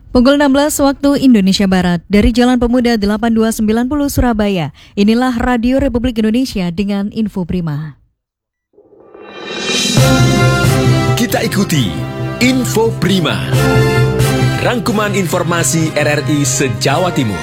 Pukul 16 waktu Indonesia Barat, dari Jalan Pemuda 8290 Surabaya, inilah Radio Republik Indonesia dengan Info Prima. Kita ikuti Info Prima, rangkuman informasi RRI se-Jawa Timur.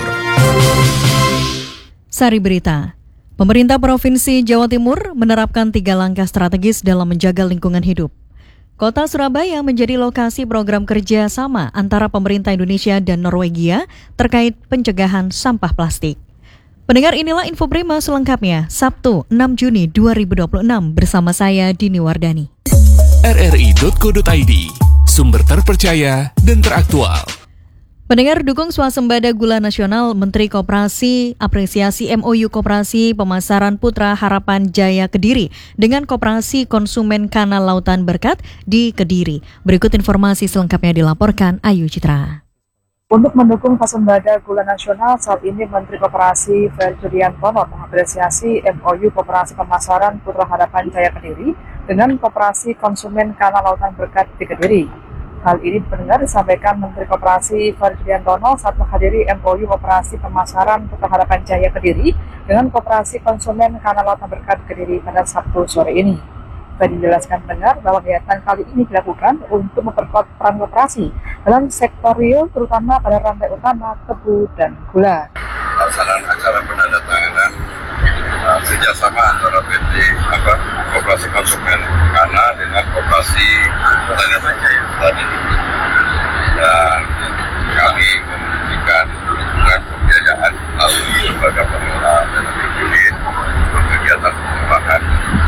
Sari berita, pemerintah Provinsi Jawa Timur menerapkan 3 langkah strategis dalam menjaga lingkungan hidup. Kota Surabaya menjadi lokasi program kerja sama antara pemerintah Indonesia dan Norwegia terkait pencegahan sampah plastik. Pendengar, inilah Info Prima selengkapnya, Sabtu 6 Juni 2026 bersama saya Dini Wardani. RRI.co.id, sumber terpercaya dan teraktual. Pendengar, dukung swasembada gula nasional, Menteri Koperasi apresiasi MOU Koperasi Pemasaran Putra Harapan Jaya Kediri dengan Koperasi Konsumen Kanal Lautan Berkat di Kediri. Berikut informasi selengkapnya dilaporkan Ayu Citra. Untuk mendukung swasembada gula nasional, saat ini Menteri Koperasi Ferry Juliantono mengapresiasi MOU Koperasi Pemasaran Putra Harapan Jaya Kediri dengan Koperasi Konsumen Kanal Lautan Berkat di Kediri. Hal ini pendengar disampaikan Menteri Koperasi Ferry Juliantono saat menghadiri MOU Koperasi Pemasaran Putra Harapan Jaya Kediri dengan Koperasi Konsumen Kanal Lautan Berkat Kediri pada Sabtu sore ini. Ferry menjelaskan pendengar bahwa kegiatan kali ini dilakukan untuk memperkuat peran koperasi dalam sektor real, terutama pada rantai utama tebu dan gula. Pelaksanaan acara penandatanganan kerjasama antara PT Koperasi Konsumen Kana dengan Koperasi Petani Jaya dan kami memberikan dukungan pembiayaan melalui lembaga pengelola dana kredit untuk kegiatan pengembangan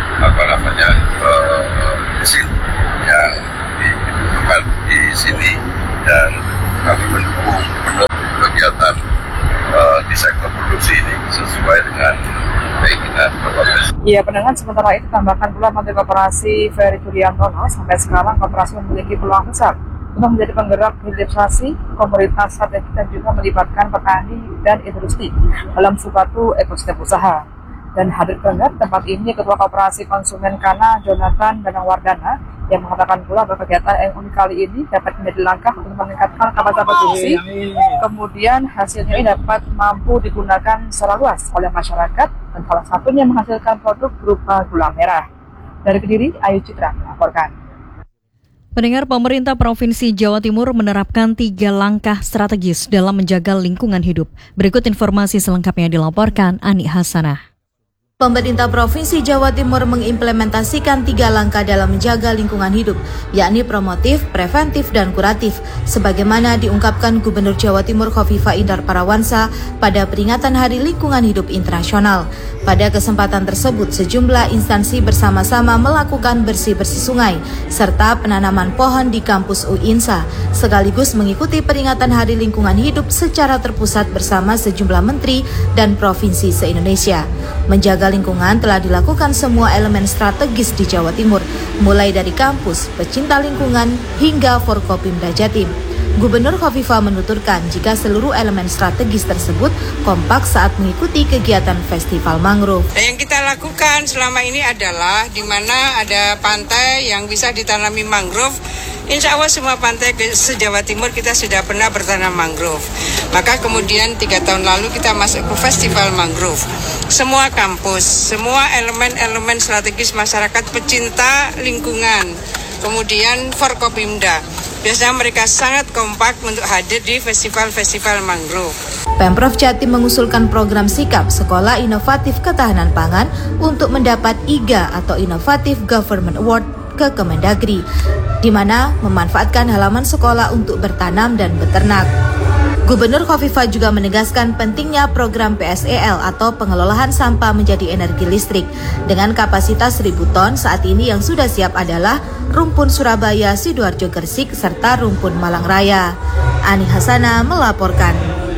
mesin yang dibutuhkan di sini, dan kami mendukung penuh kegiatan di sektor produksi ini sesuai dengan keinginan Bapak Presiden. Iya, pendengar, sementara itu tambahkan pula Menteri Koperasi Ferry Juliantono, sampai sekarang koperasi memiliki peluang besar untuk menjadi penggerak hilirisasi komoditas strategis dan juga melibatkan petani dan industri dalam suatu ekosistem usaha. Dan hadir pendengar tempat ini Ketua Koperasi Konsumen Kana Jonathan Danawardana yang mengatakan pula bahwa kegiatan unik kali ini dapat menjadi langkah untuk meningkatkan kapasitas produksi, kemudian hasilnya ini dapat mampu digunakan secara luas oleh masyarakat dan salah satunya menghasilkan produk berupa gula merah. Dari Kediri, Ayu Citra melaporkan. Pendengar, pemerintah Provinsi Jawa Timur menerapkan 3 langkah strategis dalam menjaga lingkungan hidup. Berikut informasi selengkapnya dilaporkan Ani Hasanah. Pemerintah Provinsi Jawa Timur mengimplementasikan 3 langkah dalam menjaga lingkungan hidup, yakni promotif, preventif, dan kuratif, sebagaimana diungkapkan Gubernur Jawa Timur Khofifah Indar Parawansa pada peringatan Hari Lingkungan Hidup Internasional. Pada kesempatan tersebut, sejumlah instansi bersama-sama melakukan bersih-bersih sungai, serta penanaman pohon di kampus UINSA, sekaligus mengikuti peringatan Hari Lingkungan Hidup secara terpusat bersama sejumlah menteri dan provinsi se-Indonesia. Menjaga lingkungan telah dilakukan semua elemen strategis di Jawa Timur, mulai dari kampus, pecinta lingkungan, hingga Forkopimda Jatim. Gubernur Khofifah menuturkan jika seluruh elemen strategis tersebut kompak saat mengikuti kegiatan Festival Mangrove. Yang kita lakukan selama ini adalah di mana ada pantai yang bisa ditanami mangrove. Insya Allah semua pantai se-Jawa Timur kita sudah pernah bertanam mangrove. Maka kemudian 3 tahun lalu kita masuk ke Festival Mangrove. Semua kampus, semua elemen-elemen strategis masyarakat pecinta lingkungan, kemudian Forkopimda. Biasanya mereka sangat kompak untuk hadir di festival-festival mangrove. Pemprov Jatim mengusulkan program sikap Sekolah Inovatif Ketahanan Pangan untuk mendapat IGA atau Innovative Government Award ke Kemendagri, di mana memanfaatkan halaman sekolah untuk bertanam dan beternak. Gubernur Khofifah juga menegaskan pentingnya program PSEL atau pengelolaan sampah menjadi energi listrik. Dengan kapasitas 1.000 ton, saat ini yang sudah siap adalah Rumpun Surabaya, Sidoarjo Gresik, serta Rumpun Malang Raya. Ani Hasanah melaporkan.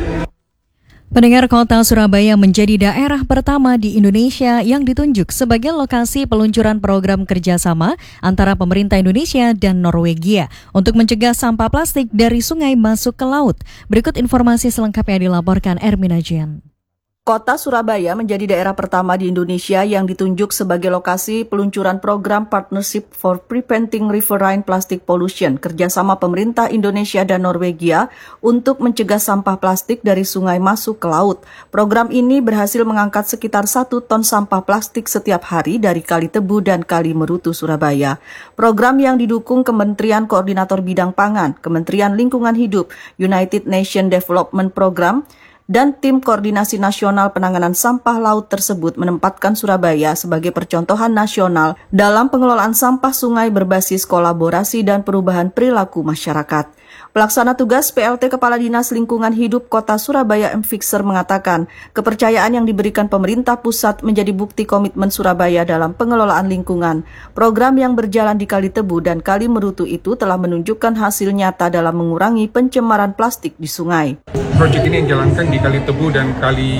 Pendengar, Kota Surabaya menjadi daerah pertama di Indonesia yang ditunjuk sebagai lokasi peluncuran program kerjasama antara pemerintah Indonesia dan Norwegia untuk mencegah sampah plastik dari sungai masuk ke laut. Berikut informasi selengkapnya dilaporkan Ermina Jian. Kota Surabaya menjadi daerah pertama di Indonesia yang ditunjuk sebagai lokasi peluncuran program Partnership for Preventing Riverine Plastic Pollution kerjasama pemerintah Indonesia dan Norwegia untuk mencegah sampah plastik dari sungai masuk ke laut. Program ini berhasil mengangkat sekitar 1 ton sampah plastik setiap hari dari Kali Tebu dan Kali Merutu, Surabaya. Program yang didukung Kementerian Koordinator Bidang Pangan, Kementerian Lingkungan Hidup, United Nations Development Program, dan Tim Koordinasi Nasional Penanganan Sampah Laut tersebut menempatkan Surabaya sebagai percontohan nasional dalam pengelolaan sampah sungai berbasis kolaborasi dan perubahan perilaku masyarakat. Pelaksana tugas PLT Kepala Dinas Lingkungan Hidup Kota Surabaya M. Fixer mengatakan, kepercayaan yang diberikan pemerintah pusat menjadi bukti komitmen Surabaya dalam pengelolaan lingkungan. Program yang berjalan di Kali Tebu dan Kali Merutu itu telah menunjukkan hasil nyata dalam mengurangi pencemaran plastik di sungai. Proyek ini yang dijalankan di Kali Tebu dan Kali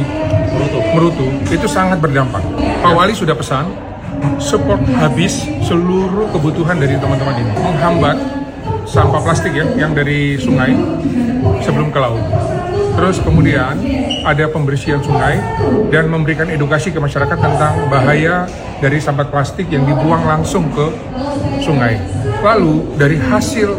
Merutu itu sangat berdampak. Pak Wali sudah pesan, support habis seluruh kebutuhan dari teman-teman ini. Menghambat sampah plastik yang dari sungai sebelum ke laut. Terus kemudian ada pembersihan sungai dan memberikan edukasi ke masyarakat tentang bahaya dari sampah plastik yang dibuang langsung ke sungai. Lalu dari hasil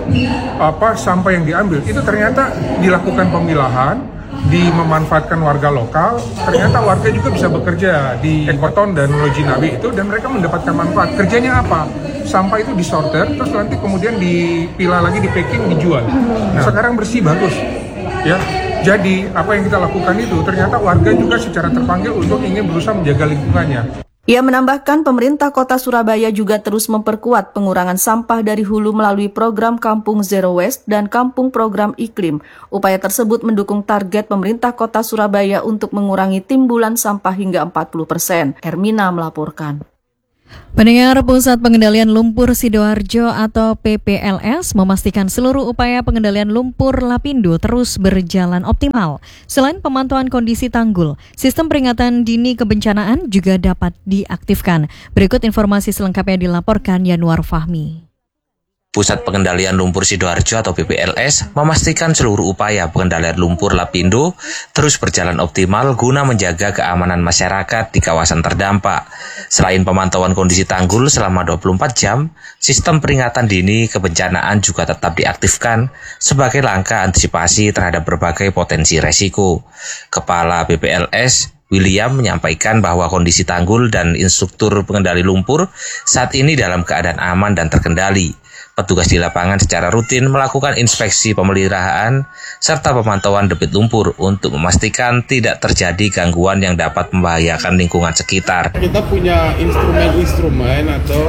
sampah yang diambil itu ternyata dilakukan pemilahan, memanfaatkan warga lokal. Ternyata warga juga bisa bekerja di Ekoton dan Lojinabi itu dan mereka mendapatkan manfaat. Kerjanya apa? Sampah itu disorter, terus nanti kemudian dipilah lagi, di packing, dijual. Nah, sekarang bersih, bagus. Ya, jadi apa yang kita lakukan itu ternyata warga juga secara terpanggil untuk ingin berusaha menjaga lingkungannya. Ia menambahkan pemerintah kota Surabaya juga terus memperkuat pengurangan sampah dari hulu melalui program Kampung Zero Waste dan Kampung Program Iklim. Upaya tersebut mendukung target pemerintah kota Surabaya untuk mengurangi timbulan sampah hingga 40%. Hermina melaporkan. Pendengar, Pusat Pengendalian Lumpur Sidoarjo atau PPLS memastikan seluruh upaya pengendalian lumpur Lapindo terus berjalan optimal. Selain pemantauan kondisi tanggul, sistem peringatan dini kebencanaan juga dapat diaktifkan. Berikut informasi selengkapnya dilaporkan Yanuar Fahmi. Pusat Pengendalian Lumpur Sidoarjo atau PPLS memastikan seluruh upaya pengendalian lumpur Lapindo terus berjalan optimal guna menjaga keamanan masyarakat di kawasan terdampak. Selain pemantauan kondisi tanggul selama 24 jam, sistem peringatan dini kebencanaan juga tetap diaktifkan sebagai langkah antisipasi terhadap berbagai potensi resiko. Kepala PPLS William menyampaikan bahwa kondisi tanggul dan instruktur pengendali lumpur saat ini dalam keadaan aman dan terkendali. Petugas di lapangan secara rutin melakukan inspeksi pemeliharaan serta pemantauan debit lumpur untuk memastikan tidak terjadi gangguan yang dapat membahayakan lingkungan sekitar. Kita punya instrumen-instrumen atau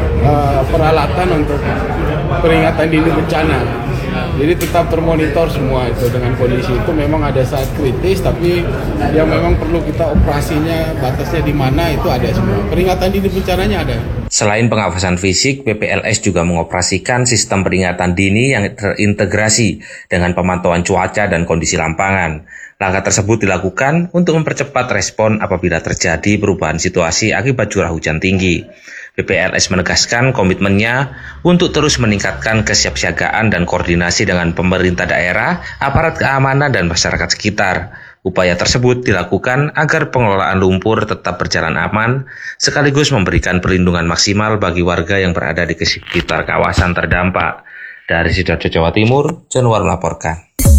peralatan untuk peringatan dini bencana. Jadi tetap termonitor semua itu dengan kondisi itu. Memang ada saat kritis, tapi yang memang perlu kita operasinya batasnya di mana itu ada semua. Peringatan dini bencananya ada. Selain pengawasan fisik, PPLS juga mengoperasikan sistem peringatan dini yang terintegrasi dengan pemantauan cuaca dan kondisi lapangan. Langkah tersebut dilakukan untuk mempercepat respon apabila terjadi perubahan situasi akibat curah hujan tinggi. PPLS menegaskan komitmennya untuk terus meningkatkan kesiapsiagaan dan koordinasi dengan pemerintah daerah, aparat keamanan, dan masyarakat sekitar. Upaya tersebut dilakukan agar pengelolaan lumpur tetap berjalan aman, sekaligus memberikan perlindungan maksimal bagi warga yang berada di sekitar kawasan terdampak. Dari Sidoarjo, Jawa Timur, Januar melaporkan.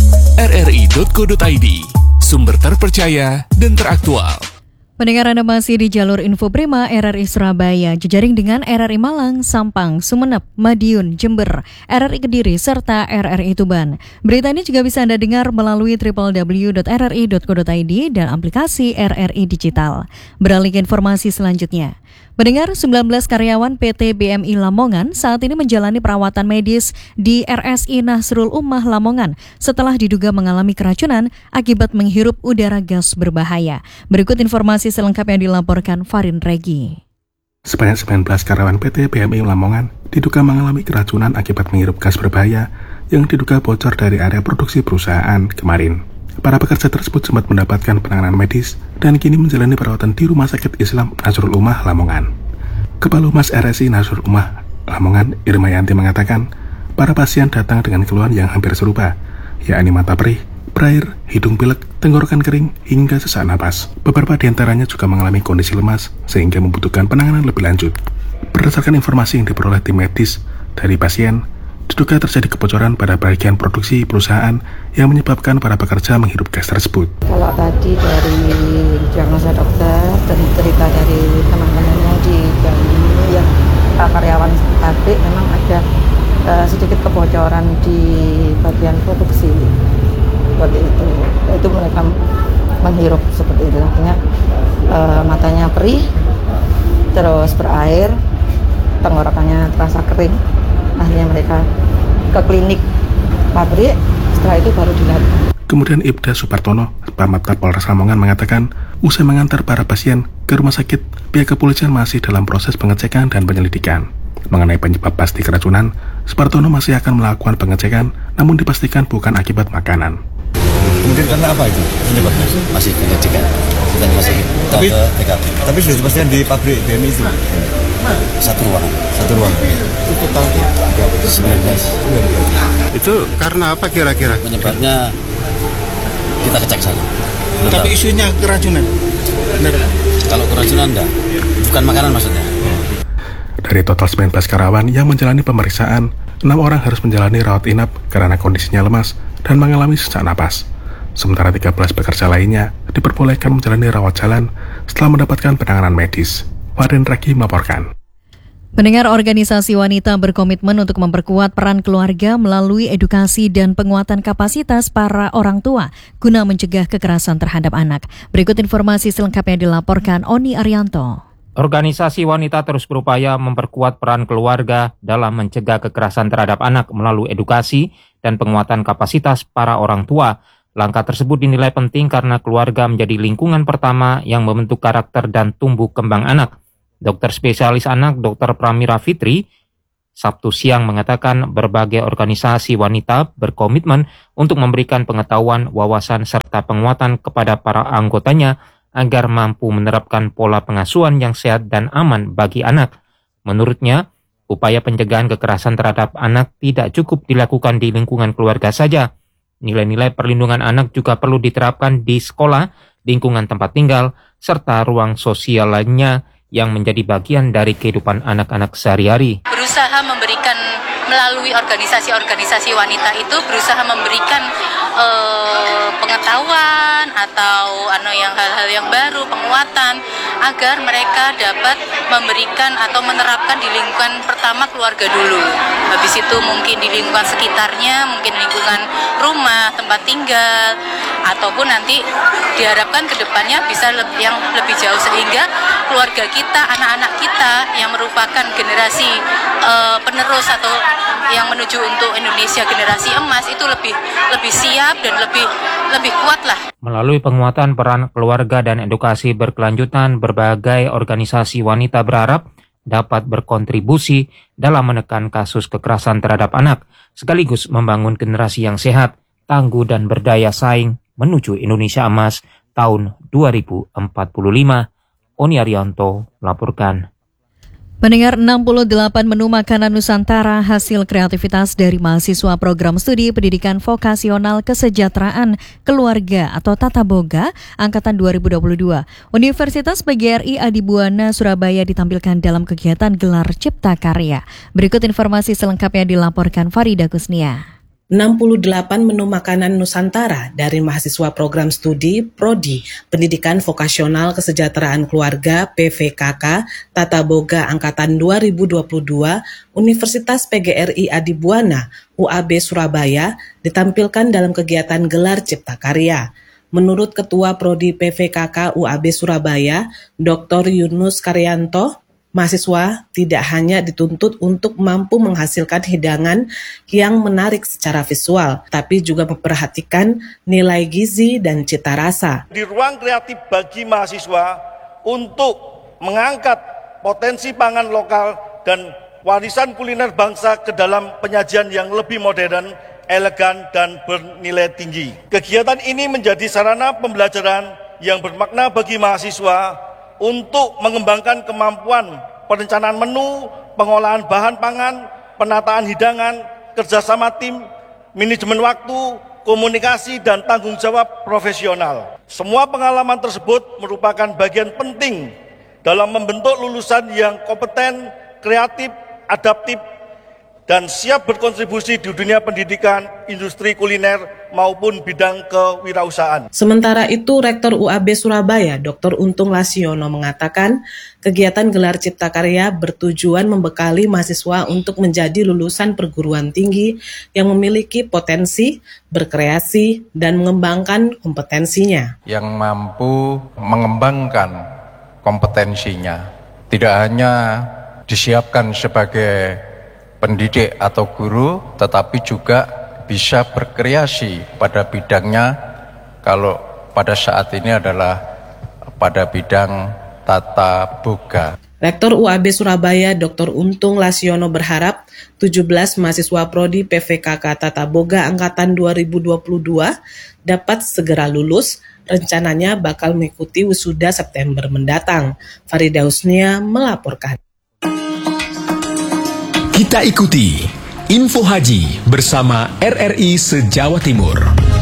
rri.co.id, sumber terpercaya dan teraktual. Pendengar, Anda masih di jalur Info Prima RRI Surabaya, jejaring dengan RRI Malang, Sampang, Sumeneb, Madiun, Jember, RRI Kediri, serta RRI Tuban. Berita ini juga bisa Anda dengar melalui www.rri.co.id dan aplikasi RRI Digital. Beralih ke informasi selanjutnya. Pendengar, 19 karyawan PT BMI Lamongan saat ini menjalani perawatan medis di RSI Nasrul Ummah Lamongan setelah diduga mengalami keracunan akibat menghirup udara gas berbahaya. Berikut informasi selengkapnya dilaporkan Farin Regi. Sebanyak 19 karyawan PT BMI Lamongan diduga mengalami keracunan akibat menghirup gas berbahaya yang diduga bocor dari area produksi perusahaan kemarin. Para pekerja tersebut sempat mendapatkan penanganan medis dan kini menjalani perawatan di Rumah Sakit Islam Nasrul Ummah Lamongan. Kepala Humas RSI Nasrul Ummah Lamongan, Irma Yanti, mengatakan para pasien datang dengan keluhan yang hampir serupa, yakni mata perih, berair, hidung pilek, tenggorokan kering, hingga sesak napas. Beberapa di antaranya juga mengalami kondisi lemas sehingga membutuhkan penanganan lebih lanjut. Berdasarkan informasi yang diperoleh tim medis dari pasien, diduga terjadi kebocoran pada bagian produksi perusahaan yang menyebabkan para pekerja menghirup gas tersebut. Kalau tadi dari diagnosa dokter dan cerita dari teman-temannya di dalam yang karyawan pabrik memang ada sedikit kebocoran di bagian produksi seperti itu mereka menghirup seperti itu, artinya matanya perih, terus berair, tenggorokannya terasa kering. Akhirnya mereka ke klinik pabrik, setelah itu baru dilihat. Kemudian Ibda Supartono, Pamata Polres Lamongan mengatakan, usai mengantar para pasien ke rumah sakit, pihak kepolisian masih dalam proses pengecekan dan penyelidikan. Mengenai penyebab pasti keracunan, Supartono masih akan melakukan pengecekan, namun dipastikan bukan akibat makanan. Mungkin karena apa itu penyebabnya? Masih penyelidikan. Tapi sudah dipastikan di pabrik BMI itu satu ruangan. Itu totalnya 19. Itu karena apa kira-kira? Penyebabnya kita cek sana. Tapi isunya keracunan. Benar. Kalau keracunan enggak, bukan makanan maksudnya. Dari total 19 karyawan yang menjalani pemeriksaan, 6 orang harus menjalani rawat inap karena kondisinya lemas dan mengalami sesak napas. Sementara 13 pekerja lainnya diperbolehkan menjalani rawat jalan setelah mendapatkan penanganan medis. Waden Raki melaporkan. Pendengar, organisasi wanita berkomitmen untuk memperkuat peran keluarga melalui edukasi dan penguatan kapasitas para orang tua guna mencegah kekerasan terhadap anak. Berikut informasi selengkapnya dilaporkan Oni Arianto. Organisasi wanita terus berupaya memperkuat peran keluarga dalam mencegah kekerasan terhadap anak melalui edukasi dan penguatan kapasitas para orang tua. Langkah tersebut dinilai penting karena keluarga menjadi lingkungan pertama yang membentuk karakter dan tumbuh kembang anak. Dokter spesialis anak Dr. Pramira Fitri Sabtu siang mengatakan berbagai organisasi wanita berkomitmen untuk memberikan pengetahuan, wawasan, serta penguatan kepada para anggotanya agar mampu menerapkan pola pengasuhan yang sehat dan aman bagi anak. Menurutnya, upaya pencegahan kekerasan terhadap anak tidak cukup dilakukan di lingkungan keluarga saja. Nilai-nilai perlindungan anak juga perlu diterapkan di sekolah, lingkungan tempat tinggal, serta ruang sosial lainnya yang menjadi bagian dari kehidupan anak-anak sehari-hari. Berusaha memberikan melalui organisasi-organisasi wanita itu berusaha memberikan pengetahuan atau hal-hal yang baru, penguatan agar mereka dapat memberikan atau menerapkan di lingkungan pertama keluarga dulu. Habis itu mungkin di lingkungan sekitarnya, mungkin lingkungan rumah, tempat tinggal, ataupun nanti diharapkan ke depannya bisa yang lebih jauh sehingga keluarga kita, anak-anak kita yang merupakan generasi penerus atau yang menuju untuk Indonesia generasi emas itu lebih siap dan lebih kuat lah. Melalui penguatan peran keluarga dan edukasi berkelanjutan, berbagai organisasi wanita berharap dapat berkontribusi dalam menekan kasus kekerasan terhadap anak, sekaligus membangun generasi yang sehat, tangguh dan berdaya saing menuju Indonesia Emas tahun 2045. Oni Arianto melaporkan. Pendengar, 68 menu makanan Nusantara hasil kreativitas dari mahasiswa program studi pendidikan vokasional kesejahteraan keluarga atau Tata Boga angkatan 2022 Universitas PGRI Adibuana Surabaya ditampilkan dalam kegiatan Gelar Cipta Karya. Berikut informasi selengkapnya dilaporkan Farida Kusnia. 68 menu makanan Nusantara dari mahasiswa program studi Prodi Pendidikan Vokasional Kesejahteraan Keluarga PVKK Tata Boga Angkatan 2022 Universitas PGRI Adibuana UAB Surabaya ditampilkan dalam kegiatan Gelar Cipta Karya. Menurut Ketua Prodi PVKK UAB Surabaya, Dr. Yunus Karyanto, mahasiswa tidak hanya dituntut untuk mampu menghasilkan hidangan yang menarik secara visual, tapi juga memperhatikan nilai gizi dan cita rasa. Di ruang kreatif bagi mahasiswa untuk mengangkat potensi pangan lokal dan warisan kuliner bangsa ke dalam penyajian yang lebih modern, elegan, dan bernilai tinggi. Kegiatan ini menjadi sarana pembelajaran yang bermakna bagi mahasiswa untuk mengembangkan kemampuan perencanaan menu, pengolahan bahan pangan, penataan hidangan, kerjasama tim, manajemen waktu, komunikasi, dan tanggung jawab profesional. Semua pengalaman tersebut merupakan bagian penting dalam membentuk lulusan yang kompeten, kreatif, adaptif, dan siap berkontribusi di dunia pendidikan, industri kuliner, maupun bidang kewirausahaan. Sementara itu, Rektor UAB Surabaya, Dr. Untung Lasiono mengatakan, kegiatan Gelar Cipta Karya bertujuan membekali mahasiswa untuk menjadi lulusan perguruan tinggi yang memiliki potensi, berkreasi, dan mengembangkan kompetensinya. Yang mampu mengembangkan kompetensinya, tidak hanya disiapkan sebagai pendidik atau guru, tetapi juga bisa berkreasi pada bidangnya. Kalau pada saat ini adalah pada bidang tata boga. Rektor UAB Surabaya Dr. Untung Lasiono berharap 17 mahasiswa Prodi PVKK Tata Boga Angkatan 2022 dapat segera lulus, rencananya bakal mengikuti wisuda September mendatang. Farida Husnia melaporkan. Kita ikuti Info Haji bersama RRI se-Jawa Timur.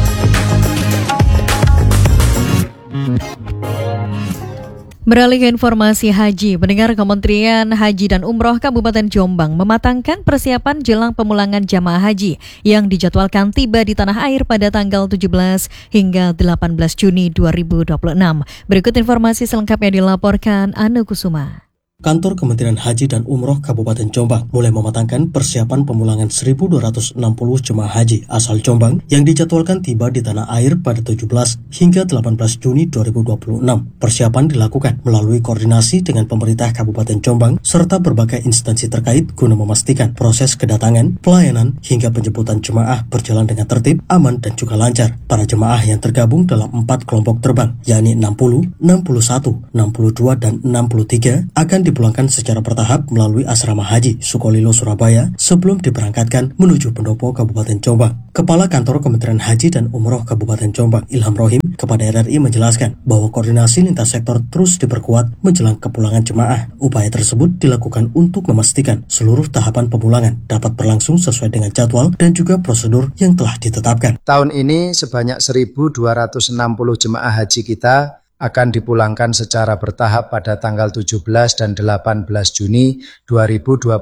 Beralih ke informasi haji, pendengar, Kementerian Haji dan Umroh Kabupaten Jombang mematangkan persiapan jelang pemulangan jamaah haji yang dijadwalkan tiba di tanah air pada tanggal 17 hingga 18 Juni 2026. Berikut informasi selengkapnya dilaporkan Anu Kusuma. Kantor Kementerian Haji dan Umroh Kabupaten Jombang mulai mematangkan persiapan pemulangan 1.260 jemaah haji asal Jombang yang dijadwalkan tiba di tanah air pada 17 hingga 18 Juni 2026. Persiapan dilakukan melalui koordinasi dengan pemerintah Kabupaten Jombang serta berbagai instansi terkait guna memastikan proses kedatangan, pelayanan, hingga penjemputan jemaah berjalan dengan tertib, aman, dan juga lancar. Para jemaah yang tergabung dalam 4 kelompok terbang, yakni 60, 61, 62, dan 63 akan dipulangkan secara bertahap melalui Asrama Haji Sukolilo Surabaya sebelum diberangkatkan menuju Pendopo Kabupaten Jombang. Kepala Kantor Kementerian Haji dan Umroh Kabupaten Jombang Ilham Rohim kepada RRI menjelaskan bahwa koordinasi lintas sektor terus diperkuat menjelang kepulangan jemaah. Upaya tersebut dilakukan untuk memastikan seluruh tahapan pemulangan dapat berlangsung sesuai dengan jadwal dan juga prosedur yang telah ditetapkan. Tahun ini sebanyak 1.260 jemaah haji kita akan dipulangkan secara bertahap pada tanggal 17 dan 18 Juni 2026.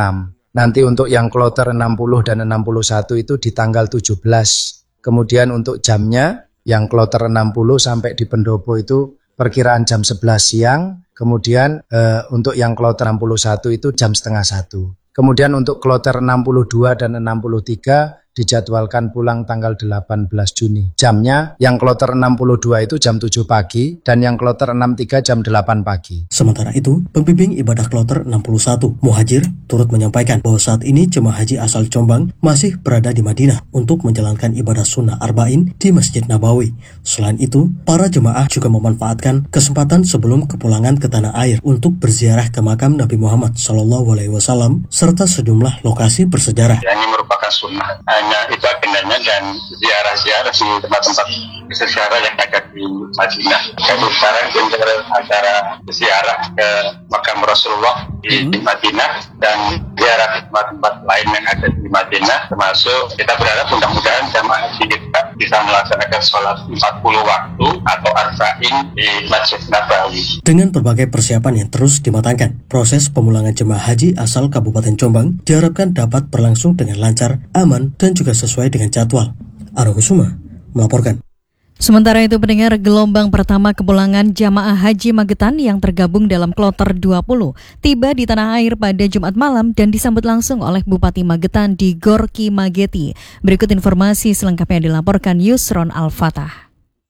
Nanti untuk yang kloter 60 dan 61 itu di tanggal 17. Kemudian untuk jamnya, yang kloter 60 sampai di Pendopo itu perkiraan jam 11 siang. Kemudian untuk yang kloter 61 itu jam setengah 1. Kemudian untuk kloter 62 dan 63 dijadwalkan pulang tanggal 18 Juni. Jamnya yang kloter 62 itu jam 7 pagi dan yang kloter 63 jam 8 pagi. Sementara itu, pembimbing ibadah kloter 61, Muhajir, turut menyampaikan bahwa saat ini jemaah haji asal Jombang masih berada di Madinah untuk menjalankan ibadah sunnah arba'in di Masjid Nabawi. Selain itu, para jemaah juga memanfaatkan kesempatan sebelum kepulangan ke tanah air untuk berziarah ke makam Nabi Muhammad SAW serta sejumlah lokasi bersejarah. Ini merupakan sunnah. Hanya itu agendanya dan ziarah-ziarah di tempat-tempat bersejarah yang ada di Madinah. Jadi sekarang acara ziarah ke makam Rasulullah di Madinah dan ziarah tempat-tempat lain yang ada di Madinah, termasuk kita berharap mudah-mudahan jamaah haji kita bisa melaksanakan sholat 40 waktu atau arba'in di Masjid Nabawi. Dengan berbagai persiapan yang terus dimatangkan, proses pemulangan jemaah haji asal Kabupaten Jombang diharapkan dapat berlangsung dengan lancar, aman, dan juga sesuai dengan jadwal. Anu Kusuma melaporkan. Sementara itu, pendengar, gelombang pertama kepulangan jamaah haji Magetan yang tergabung dalam kloter 20 tiba di tanah air pada Jumat malam dan disambut langsung oleh Bupati Magetan di Gorki Mageti. Berikut informasi selengkapnya dilaporkan Yusron Al-Fatah.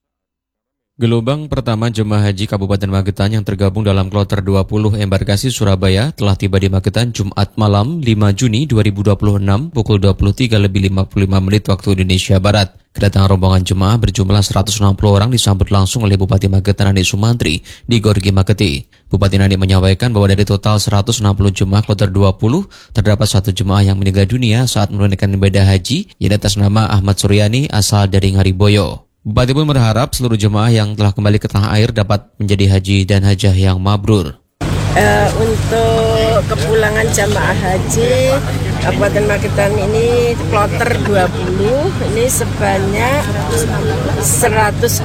Gelombang pertama jemaah haji Kabupaten Magetan yang tergabung dalam kloter 20 embarkasi Surabaya telah tiba di Magetan Jumat malam 5 Juni 2026 pukul 23:55 waktu Indonesia Barat. Kedatangan rombongan jemaah berjumlah 160 orang disambut langsung oleh Bupati Magetan Nani Sumantri di Gorki Mageti. Bupati Nani menyampaikan bahwa dari total 160 jemaah kloter 20, terdapat 1 jemaah yang meninggal dunia saat menunaikan ibadah haji yang atas nama Ahmad Suryani asal dari Ngariboyo. Bupati pun berharap seluruh jemaah yang telah kembali ke tanah air dapat menjadi haji dan hajah yang mabrur. Untuk kepulangan jamaah haji Kabupaten Magetan ini kloter 20 ini sebanyak 160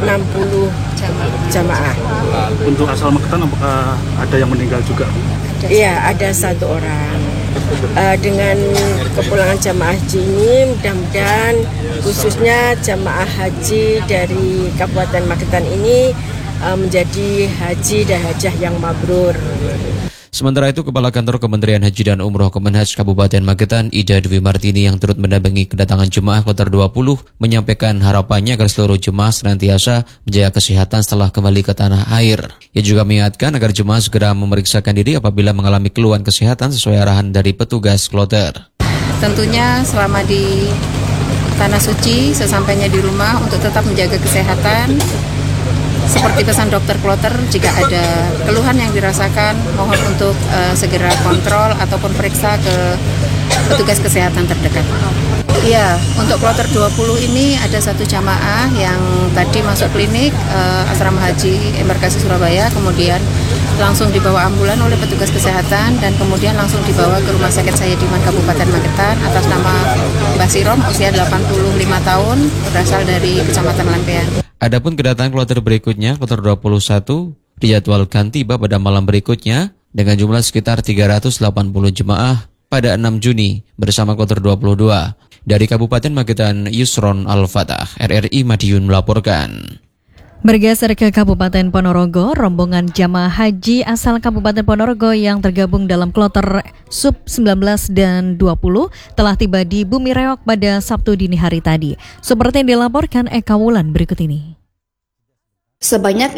jamaah. Untuk asal Magetan apakah ada yang meninggal juga? Iya, ada 1 orang. Dengan kepulangan jamaah haji ini mudah-mudahan khususnya jamaah haji dari Kabupaten Magetan ini menjadi haji dan hajah yang mabrur. Sementara itu, Kepala Kantor Kementerian Haji dan Umroh Kemenhaj Kabupaten Magetan, Ida Dwi Martini yang turut mendampingi kedatangan jemaah kloter 20 menyampaikan harapannya agar seluruh jemaah senantiasa menjaga kesehatan setelah kembali ke tanah air. Ia juga mengingatkan agar jemaah segera memeriksakan diri apabila mengalami keluhan kesehatan sesuai arahan dari petugas kloter. Tentunya selama di Tanah Suci, sesampainya di rumah untuk tetap menjaga kesehatan. Seperti pesan dokter kloter, jika ada keluhan yang dirasakan, mohon untuk segera kontrol ataupun periksa ke petugas kesehatan terdekat. Iya, untuk kloter 20 ini ada 1 jamaah yang tadi masuk klinik Asrama Haji Embarkasi Surabaya, kemudian langsung dibawa ambulan oleh petugas kesehatan dan kemudian langsung dibawa ke Rumah Sakit Sayyadiman Kabupaten Magetan atas nama Mbah Sirom, usia 85 tahun, berasal dari Kecamatan Lampean. Adapun kedatangan kloter berikutnya, kloter 21, dijadwalkan tiba pada malam berikutnya dengan jumlah sekitar 380 jemaah pada 6 Juni bersama kloter 22. Dari Kabupaten Magetan, Yusron Al-Fatah, RRI Madiun melaporkan. Bergeser ke Kabupaten Ponorogo, rombongan jamaah haji asal Kabupaten Ponorogo yang tergabung dalam kloter Sub 19 dan 20 telah tiba di Bumi Reok pada Sabtu dini hari tadi. Seperti yang dilaporkan Eka Wulan berikut ini. Sebanyak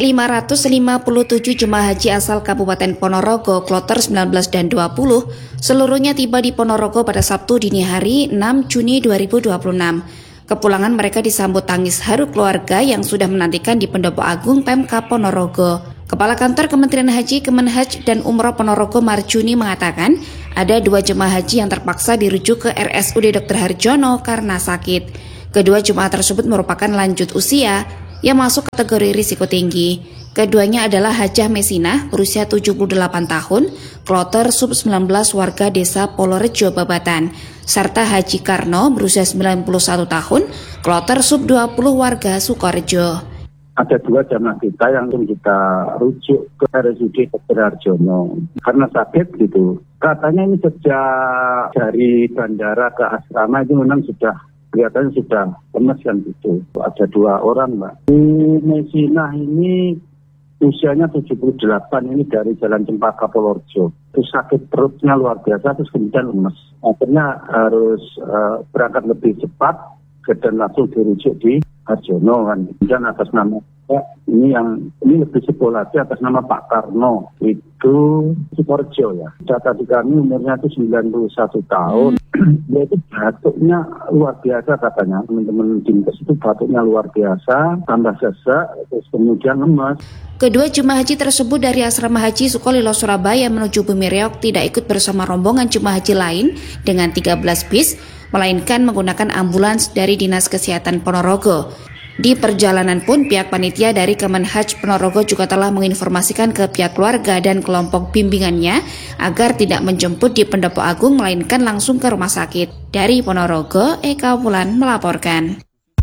557 jemaah haji asal Kabupaten Ponorogo kloter 19 dan 20 seluruhnya tiba di Ponorogo pada Sabtu dini hari 6 Juni 2026. Kepulangan mereka disambut tangis haru keluarga yang sudah menantikan di Pendopo Agung Pemkab Ponorogo. Kepala Kantor Kementerian Haji, Kemenhaj dan Umroh Ponorogo Marjuni mengatakan ada 2 jemaah haji yang terpaksa dirujuk ke RSUD Dr. Harjono karena sakit. Kedua jemaah tersebut merupakan lanjut usia yang masuk kategori risiko tinggi. Keduanya adalah Hajah Mesinah berusia 78 tahun, kloter Sub 19 warga desa Polorejo Babatan, serta Haji Karno berusia 91 tahun, kloter Sub 20 warga Sukorejo. Ada 2 jamaah kita yang kita rujuk ke RSUD Dr. Harjono karena sakit gitu. Katanya ini sejak dari bandara ke asrama itu memang kelihatannya sudah lemes kan gitu. Ada 2 orang, Mbak. Di Mesinah ini usianya 78, ini dari Jalan Cempaka Polorejo. Itu sakit perutnya luar biasa, terus kemudian lemes. Akhirnya harus berangkat lebih cepat dan langsung dirujuk di Harjono kan. Kemudian atas nama ini lebih sebel lagi atas nama Pak Karno, itu Sukorejo ya. Data di kami umurnya itu 91 tahun. Dia itu batuknya luar biasa katanya. Teman-teman Dinkes itu batuknya luar biasa, tambah sesak, terus kemudian lemas. Kedua jemaah haji tersebut dari Asrama Haji Sukolilo Surabaya menuju Bumi Reok tidak ikut bersama rombongan jemaah haji lain dengan 13 bis, melainkan menggunakan ambulans dari Dinas Kesehatan Ponorogo. Di perjalanan pun pihak panitia dari Kemenhaj Ponorogo juga telah menginformasikan ke pihak keluarga dan kelompok bimbingannya agar tidak menjemput di Pendopo Agung melainkan langsung ke rumah sakit. Dari Ponorogo, Eka Wulan melaporkan.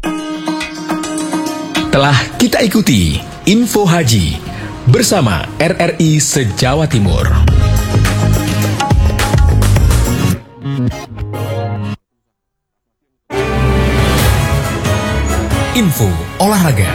Telah kita ikuti Info Haji bersama RRI se-Jawa Timur. Info olahraga.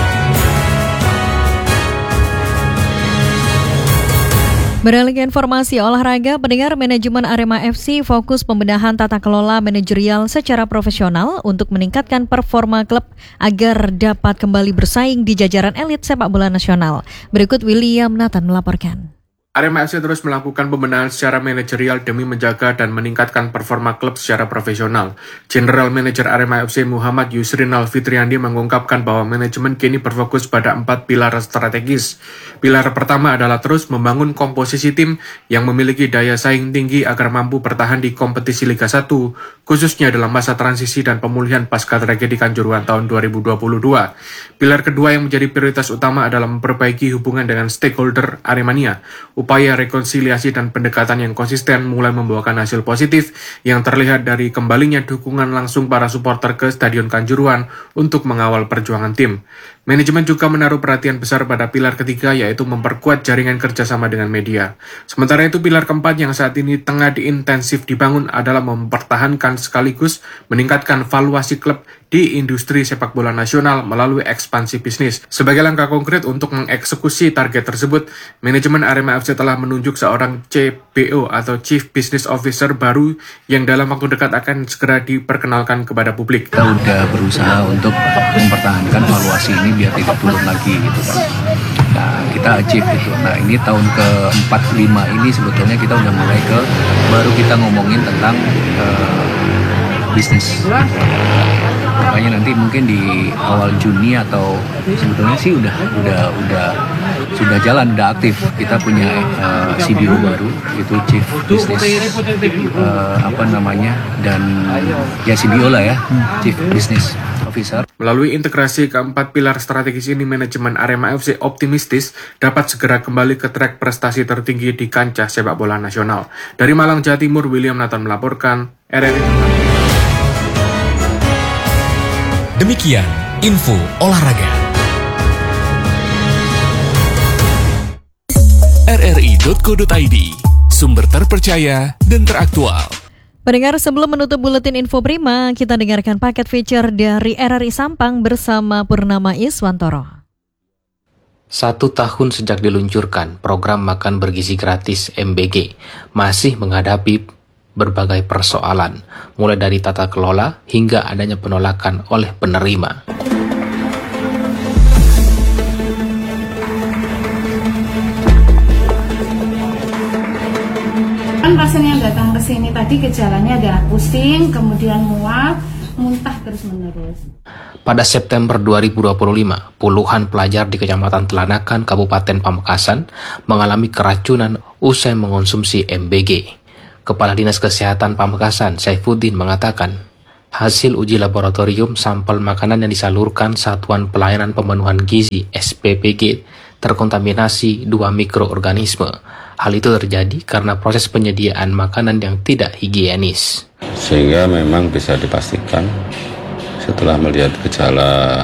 Beralih ke informasi olahraga, pendengar, manajemen Arema FC fokus pembenahan tata kelola manajerial secara profesional untuk meningkatkan performa klub agar dapat kembali bersaing di jajaran elit sepak bola nasional. Berikut William Nathan melaporkan. Arema FC terus melakukan pembenahan secara manajerial demi menjaga dan meningkatkan performa klub secara profesional. General Manager Arema FC Muhammad Yusrinal Fitriandi mengungkapkan bahwa manajemen kini berfokus pada 4 pilar strategis. Pilar pertama adalah terus membangun komposisi tim yang memiliki daya saing tinggi agar mampu bertahan di kompetisi Liga 1, khususnya dalam masa transisi dan pemulihan pasca tragedi Kanjuruhan tahun 2022. Pilar kedua yang menjadi prioritas utama adalah memperbaiki hubungan dengan stakeholder Aremania. Upaya rekonsiliasi dan pendekatan yang konsisten mulai membuahkan hasil positif yang terlihat dari kembalinya dukungan langsung para supporter ke Stadion Kanjuruhan untuk mengawal perjuangan tim. Manajemen juga menaruh perhatian besar pada pilar ketiga, yaitu memperkuat jaringan kerjasama dengan media. Sementara itu, pilar keempat yang saat ini tengah diintensif dibangun adalah mempertahankan sekaligus meningkatkan valuasi klub di industri sepak bola nasional melalui ekspansi bisnis. Sebagai langkah konkret untuk mengeksekusi target tersebut, manajemen Arema FC telah menunjuk seorang CBO atau Chief Business Officer baru yang dalam waktu dekat akan segera diperkenalkan kepada publik. Kita udah berusaha untuk mempertahankan valuasi ini biar tidak turun lagi gitu kan. Nah, kita achieve gitu. Nah, ini tahun ke-45 ini sebetulnya kita udah mulai baru kita ngomongin tentang bisnis. Makanya nanti mungkin di awal Juni atau sebetulnya sih sudah jalan, udah aktif. Kita punya CBO baru, itu Chief Business dan ya CBO lah ya, Chief Business Officer. Melalui integrasi keempat pilar strategis ini, manajemen Arema FC optimistis dapat segera kembali ke trek prestasi tertinggi di kancah sepak bola nasional. Dari Malang, Jawa Timur, William Nathan melaporkan, RRI. Demikian info olahraga. RRI.co.id, sumber terpercaya dan teraktual. Pendengar, sebelum menutup buletin info prima, kita dengarkan paket feature dari RRI Sampang bersama Purnama Iswantoro. 1 tahun sejak diluncurkan, program makan bergizi gratis MBG masih menghadapi berbagai persoalan, mulai dari tata kelola hingga adanya penolakan oleh penerima. Pasien yang datang ke sini tadi gejalanya adalah pusing, kemudian mual, muntah terus-menerus. Pada September 2025, puluhan pelajar di Kecamatan Telanakan, Kabupaten Pamekasan mengalami keracunan usai mengonsumsi MBG. Kepala Dinas Kesehatan Pamekasan, Saifuddin, mengatakan, hasil uji laboratorium sampel makanan yang disalurkan Satuan Pelayanan Pemenuhan Gizi (SPPG) terkontaminasi 2 mikroorganisme. Hal itu terjadi karena proses penyediaan makanan yang tidak higienis. Sehingga memang bisa dipastikan setelah melihat gejala,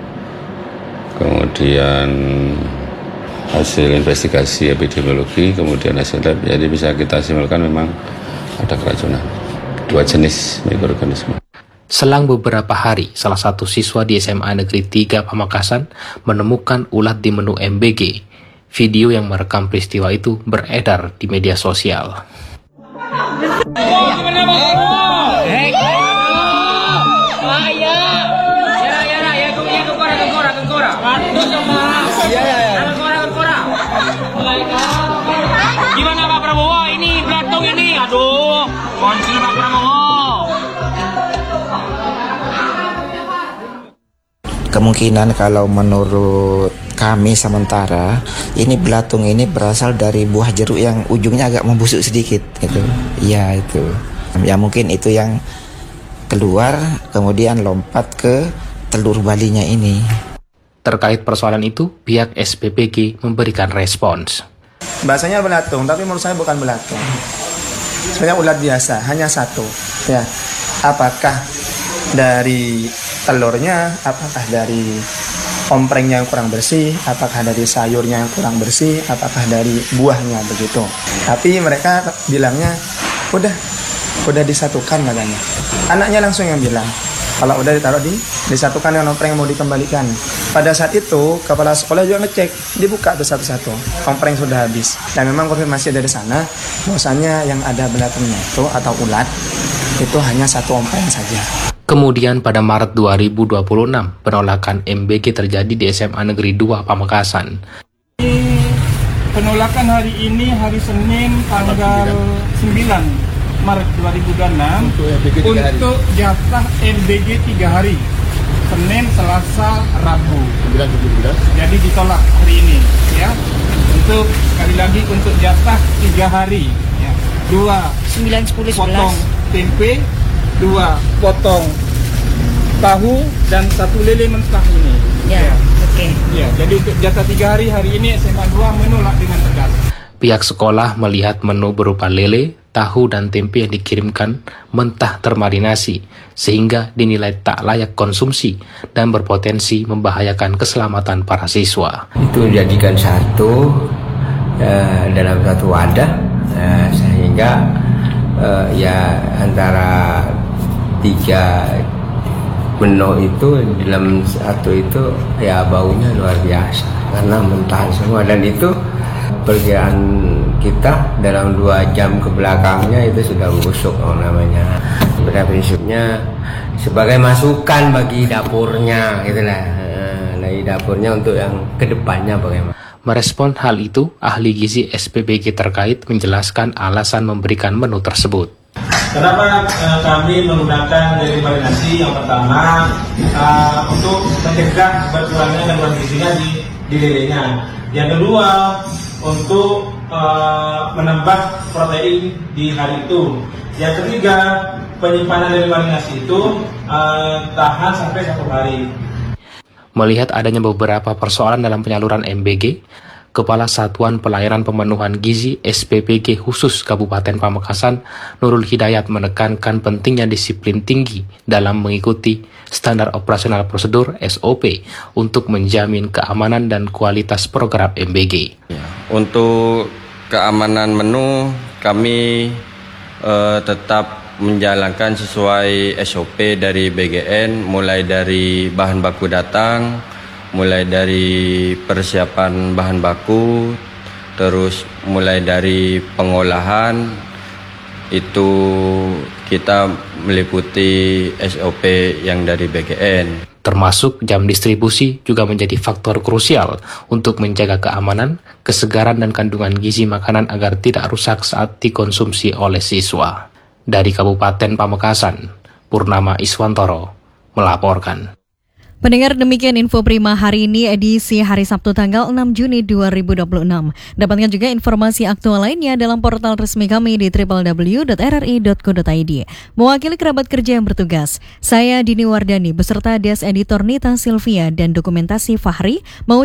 kemudian hasil investigasi epidemiologi, kemudian hasil lab, jadi bisa kita simpulkan memang ada keracunan 2 jenis mikroorganisme. Selang beberapa hari, salah satu siswa di SMA Negeri 3 Pamekasan menemukan ulat di menu MBG. Video yang merekam peristiwa itu beredar di media sosial. Gimana Pak Prabowo? Ini belatung ini, aduh, konsil Pak Prabowo. Kemungkinan kalau menurut kami sementara, ini belatung ini berasal dari buah jeruk yang ujungnya agak membusuk sedikit gitu. Ya itu. Ya mungkin itu yang keluar kemudian lompat ke telur balinya ini. Terkait persoalan itu, pihak SPPG memberikan respons. Bahasanya belatung, tapi menurut saya bukan belatung. Sebenarnya ulat biasa, hanya satu. Ya, apakah dari telurnya, apakah dari omprengnya yang kurang bersih, apakah dari sayurnya yang kurang bersih, apakah dari buahnya begitu. Tapi mereka bilangnya udah disatukan katanya. Anaknya langsung yang bilang, kalau udah ditaruh disatukan dengan ompreng yang mau dikembalikan. Pada saat itu kepala sekolah juga ngecek, dibuka tuh satu-satu, ompreng sudah habis. Dan memang konfirmasi dari sana, bahwasanya yang ada belatungnya itu atau ulat itu hanya satu ompreng saja. Kemudian pada Maret 2026, penolakan MBG terjadi di SMA Negeri 2 Pamekasan. Penolakan hari ini, hari Senin tanggal 9 Maret 2026 untuk jatah MBG 3 hari. Senin, Selasa, Rabu. 9-17. Jadi ditolak hari ini, ya. Untuk sekali lagi untuk jatah 3 hari, ya. 2 9, 10, 11 potong tempe, 2 potong tahu dan 1 lele mentah ini. Ya, oke. Ya, jadi untuk jatah 3 hari ini SMA 2 menolak dengan tegas. Pihak sekolah melihat menu berupa lele, tahu, dan tempe yang dikirimkan mentah termarinasi, sehingga dinilai tak layak konsumsi dan berpotensi membahayakan keselamatan para siswa. Itu dijadikan satu dalam satu wadah, sehingga ya antara 3 menu itu dalam satu itu ya baunya luar biasa karena mentah semua, dan itu perkiraan kita dalam 2 jam ke belakangnya itu sudah busuk namanya. Pada prinsipnya sebagai masukan bagi dapurnya gitulah, dari dapurnya untuk yang kedepannya bagaimana. Merespon hal itu, ahli gizi SPBG terkait menjelaskan alasan memberikan menu tersebut. Kenapa kami menggunakan lele marinasi? Yang pertama untuk mencegah berkurangnya kandungan gizinya di lelenya. Yang kedua untuk menambah protein di hari itu. Yang ketiga, penyimpanan lele marinasi itu tahan sampai 1 hari. Melihat adanya beberapa persoalan dalam penyaluran MBG, Kepala Satuan Pelayanan Pemenuhan Gizi SPBG khusus Kabupaten Pamekasan, Nurul Hidayat, menekankan pentingnya disiplin tinggi dalam mengikuti standar operasional prosedur SOP untuk menjamin keamanan dan kualitas program MBG. Untuk keamanan menu, kami tetap menjalankan sesuai SOP dari BGN, mulai dari bahan baku datang, mulai dari persiapan bahan baku, terus mulai dari pengolahan, itu kita meliputi SOP yang dari BGN. Termasuk jam distribusi juga menjadi faktor krusial untuk menjaga keamanan, kesegaran, dan kandungan gizi makanan agar tidak rusak saat dikonsumsi oleh siswa. Dari Kabupaten Pamekasan, Purnama Iswantoro melaporkan. Pendengar, demikian info Prima hari ini edisi hari Sabtu tanggal 6 Juni 2026. Dapatkan juga informasi aktual lainnya dalam portal resmi kami di www.rri.co.id. Mewakili kerabat kerja yang bertugas, saya Dini Wardani beserta Des Editor Nita Silvia dan dokumentasi Fahri mau